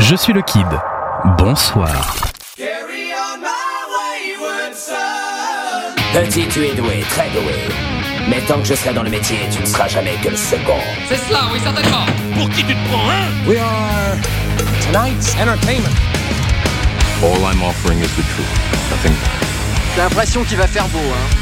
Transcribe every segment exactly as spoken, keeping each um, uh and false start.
Je suis le Kid. Bonsoir. Petit, tu es doué, très doué. Mais tant que je serai dans le métier, tu ne seras jamais que le second. C'est cela, oui, certainement. Pour qui tu te prends, hein? We are tonight's entertainment. All I'm offering is the truth, nothing more. J'ai l'impression qu'il va faire beau, hein.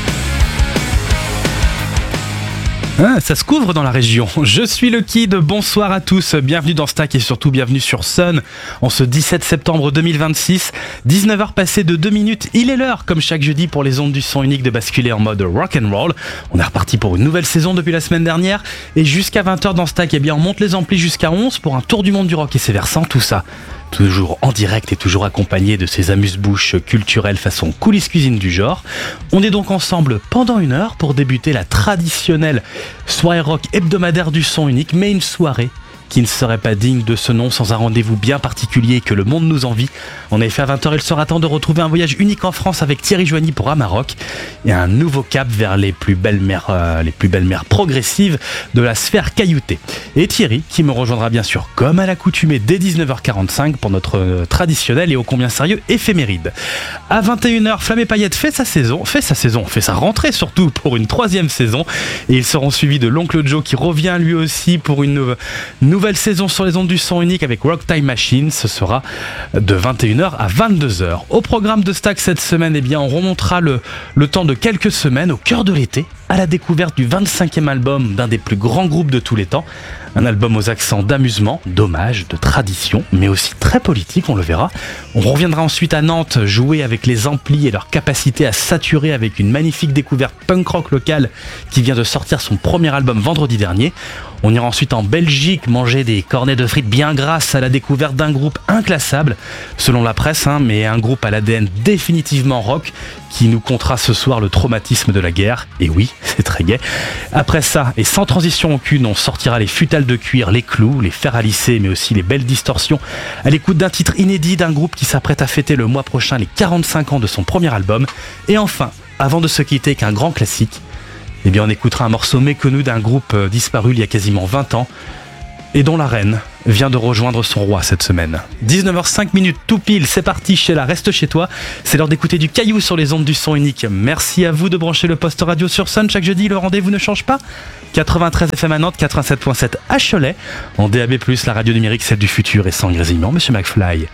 Ah, ça se couvre dans la région. Je suis le Kid, bonsoir à tous, bienvenue dans Stack et surtout bienvenue sur Sun en ce dix-sept septembre deux mille vingt-six. dix-neuf heures passées de deux minutes, il est l'heure comme chaque jeudi pour les ondes du son unique de basculer en mode rock'n'roll. On est reparti pour une nouvelle saison depuis la semaine dernière et jusqu'à vingt heures dans Stack, eh bien on monte les amplis jusqu'à onze pour un tour du monde du rock et ses versants, tout ça toujours en direct et toujours accompagné de ces amuse-bouches culturelles façon coulisses cuisine du genre. On est donc ensemble pendant une heure pour débuter la traditionnelle soirée rock hebdomadaire du son unique, mais une soirée qui ne serait pas digne de ce nom sans un rendez-vous bien particulier que le monde nous envie. En effet, à vingt heures, il sera temps de retrouver un voyage unique en France avec Thierry Joigny pour Amarok et un nouveau cap vers les plus belles mers, euh, les plus belles mers progressives de la sphère cailloutée. Et Thierry, qui me rejoindra bien sûr comme à l'accoutumée dès dix-neuf heures quarante-cinq pour notre euh, traditionnel et ô combien sérieux éphéméride. À vingt et une heures, Flamme et Paillettes fait sa saison, fait sa saison, fait sa rentrée surtout pour une troisième saison. Et ils seront suivis de l'Oncle Joe qui revient lui aussi pour une nouvelle Nouvelle saison sur les ondes du son unique avec Rock Time Machine. Ce sera de vingt et une heures à vingt-deux heures. Au programme de Stack cette semaine, eh bien, on remontera le, le temps de quelques semaines au cœur de l'été à la découverte du vingt-cinquième album d'un des plus grands groupes de tous les temps. Un album aux accents d'amusement, d'hommage, de tradition, mais aussi très politique, on le verra. On reviendra ensuite à Nantes jouer avec les amplis et leur capacité à saturer avec une magnifique découverte punk rock locale qui vient de sortir son premier album vendredi dernier. On ira ensuite en Belgique manger des cornets de frites bien grasses à la découverte d'un groupe inclassable, selon la presse, hein, mais un groupe à l'A D N définitivement rock qui nous contera ce soir le traumatisme de la guerre. Et oui, c'est très gai. Après ça, et sans transition aucune, on sortira les futales de cuir, les clous, les fers à lisser, mais aussi les belles distorsions, à l'écoute d'un titre inédit d'un groupe qui s'apprête à fêter le mois prochain les quarante-cinq ans de son premier album. Et enfin, avant de se quitter avec un grand classique, eh bien on écoutera un morceau méconnu d'un groupe disparu il y a quasiment vingt ans et dont la reine vient de rejoindre son roi cette semaine. dix-neuf heures cinq minutes tout pile, c'est parti, Sheila, reste chez toi. C'est l'heure d'écouter du Caillou sur les ondes du son unique. Merci à vous de brancher le poste radio sur Sun chaque jeudi, le rendez-vous ne change pas. quatre-vingt-treize F M à Nantes, quatre-vingt-sept virgule sept à Cholet. En D A B plus, la radio numérique, celle du futur et sans grésillement, Monsieur McFly.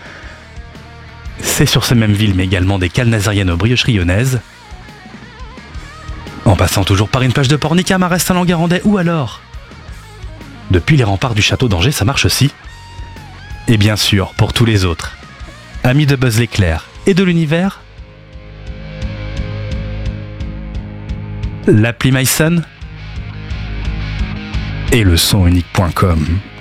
C'est sur ces mêmes villes, mais également des cales nazariennes aux briocheries lyonnaises. En passant toujours par une plage de Pornicam à Restin-Languerandais ou alors depuis les remparts du château d'Angers, ça marche aussi. Et bien sûr, pour tous les autres, amis de Buzz l'éclair et de l'univers, l'appli MySun et le son unique point com.